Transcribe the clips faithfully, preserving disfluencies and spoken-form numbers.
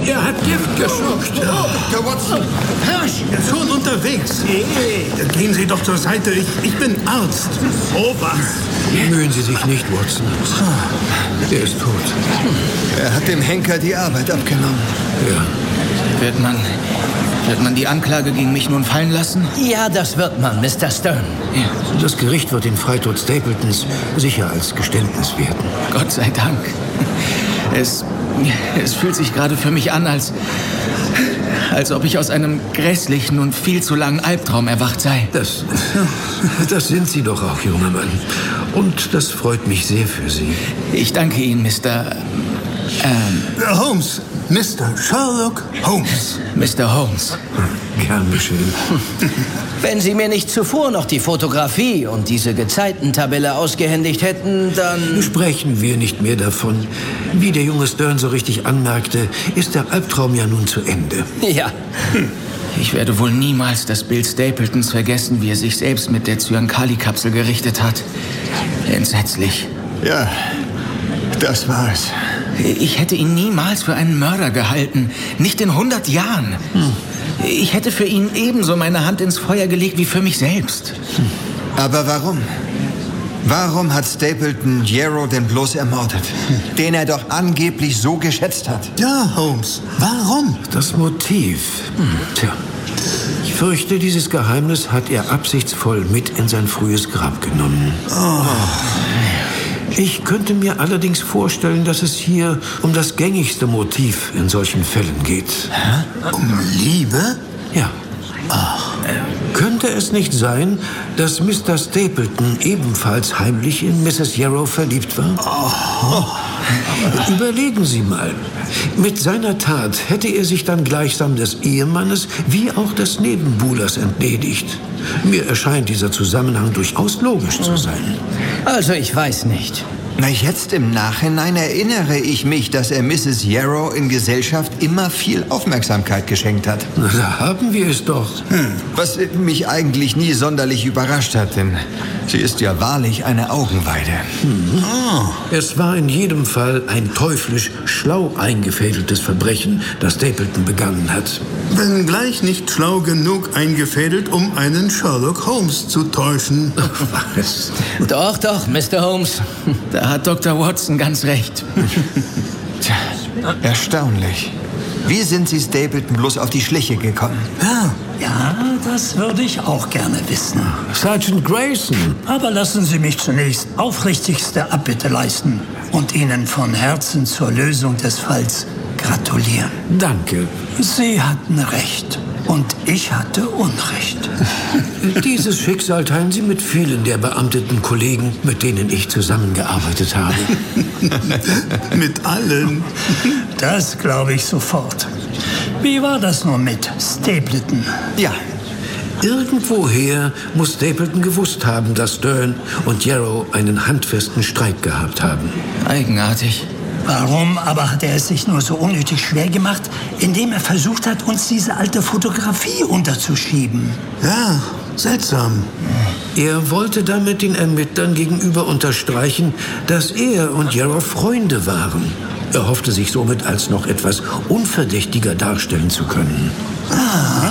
Er hat Gift geschluckt. Oh, Doktor Watson. Herrsch, schon unterwegs. Gehen Sie doch zur Seite. Ich, ich bin Arzt. Oh, was? Bemühen Sie sich nicht, Watson. Er ist tot. Er hat dem Henker die Arbeit abgenommen. Ja. Wird man, wird man die Anklage gegen mich nun fallen lassen? Ja, das wird man, Mister Stern. Ja. Das Gericht wird den Freitod Stapletons sicher als Geständnis werten. Gott sei Dank. Es, es fühlt sich gerade für mich an, als, als ob ich aus einem grässlichen und viel zu langen Albtraum erwacht sei. Das, das sind Sie doch auch, junger Mann. Und das freut mich sehr für Sie. Ich danke Ihnen, Mister Ähm, Holmes. Mister Sherlock Holmes. Mister Holmes. Gern geschehen. Wenn Sie mir nicht zuvor noch die Fotografie und diese Gezeitentabelle ausgehändigt hätten, dann... Sprechen wir nicht mehr davon. Wie der junge Stern so richtig anmerkte, ist der Albtraum ja nun zu Ende. Ja. Hm. Ich werde wohl niemals das Bild Stapletons vergessen, wie er sich selbst mit der Zyankali-Kapsel gerichtet hat. Entsetzlich. Ja, das war es. Ich hätte ihn niemals für einen Mörder gehalten. Nicht in hundert Jahren. Hm. Ich hätte für ihn ebenso meine Hand ins Feuer gelegt wie für mich selbst. Hm. Aber warum? Warum hat Stapleton Yarrow denn bloß ermordet? Hm. Den er doch angeblich so geschätzt hat. Ja, Holmes. Warum? Das Motiv. Hm. Tja. Ich fürchte, dieses Geheimnis hat er absichtsvoll mit in sein frühes Grab genommen. Oh. Ich könnte mir allerdings vorstellen, dass es hier um das gängigste Motiv in solchen Fällen geht. Hä? Um Liebe? Ja. Ach. Könnte es nicht sein, dass Mister Stapleton ebenfalls heimlich in Misses Yarrow verliebt war? Oh. Überlegen Sie mal. Mit seiner Tat hätte er sich dann gleichsam des Ehemannes wie auch des Nebenbuhlers entledigt. Mir erscheint dieser Zusammenhang durchaus logisch zu sein. Also, ich weiß nicht. Na, jetzt im Nachhinein erinnere ich mich, dass er Misses Yarrow in Gesellschaft immer viel Aufmerksamkeit geschenkt hat. Na, da haben wir es doch. Hm. Was mich eigentlich nie sonderlich überrascht hat, denn sie ist ja wahrlich eine Augenweide. Hm. Oh. Es war in jedem Fall ein teuflisch schlau eingefädeltes Verbrechen, das Stapleton begangen hat. Wenngleich nicht schlau genug eingefädelt, um einen Sherlock Holmes zu täuschen. Was? Doch, doch, Mister Holmes. Da hat Doktor Watson ganz recht. Tja, erstaunlich. Wie sind Sie Stapleton bloß auf die Schliche gekommen? Ja. Ja, das würde ich auch gerne wissen. Sergeant Grayson. Aber lassen Sie mich zunächst aufrichtigste Abbitte leisten und Ihnen von Herzen zur Lösung des Falls gratulieren. Danke. Sie hatten recht. Und ich hatte Unrecht. Dieses Schicksal teilen Sie mit vielen der beamteten Kollegen, mit denen ich zusammengearbeitet habe. Mit allen? Das glaube ich sofort. Wie war das nur mit Stapleton? Ja. Irgendwoher muss Stapleton gewusst haben, dass Stern und Yarrow einen handfesten Streit gehabt haben. Eigenartig. Warum aber hat er es sich nur so unnötig schwer gemacht, indem er versucht hat, uns diese alte Fotografie unterzuschieben? Ja, seltsam. Er wollte damit den Ermittlern gegenüber unterstreichen, dass er und Yarrow Freunde waren. Er hoffte sich somit als noch etwas unverdächtiger darstellen zu können. Ah.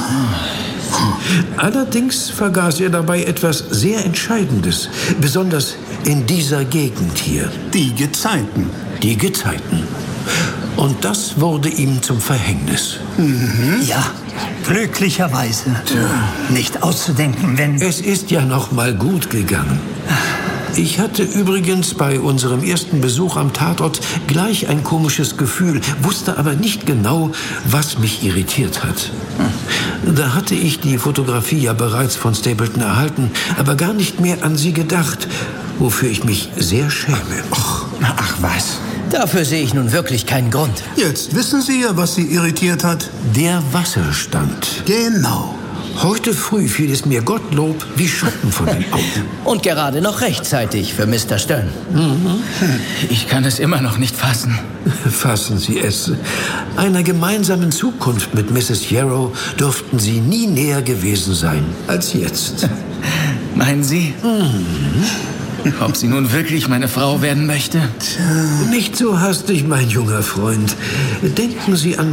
Allerdings vergaß er dabei etwas sehr Entscheidendes, besonders in dieser Gegend hier. Die Gezeiten. Die Gezeiten. Und das wurde ihm zum Verhängnis. Mhm. Ja, glücklicherweise. Tja. Nicht auszudenken, wenn... Es ist ja noch mal gut gegangen. Ich hatte übrigens bei unserem ersten Besuch am Tatort gleich ein komisches Gefühl, wusste aber nicht genau, was mich irritiert hat. Da hatte ich die Fotografie ja bereits von Stapleton erhalten, aber gar nicht mehr an sie gedacht, wofür ich mich sehr schäme. Ach, ach was. Dafür sehe ich nun wirklich keinen Grund. Jetzt wissen Sie ja, was Sie irritiert hat. Der Wasserstand. Genau. Heute früh fiel es mir Gottlob wie Schuppen von den Augen. Und gerade noch rechtzeitig für Mister Stern. Mhm. Ich kann es immer noch nicht fassen. Fassen Sie es. Einer gemeinsamen Zukunft mit Misses Yarrow dürften Sie nie näher gewesen sein als jetzt. Meinen Sie? Mhm. Ob sie nun wirklich meine Frau werden möchte? Tja. Nicht so hastig, mein junger Freund. Denken Sie an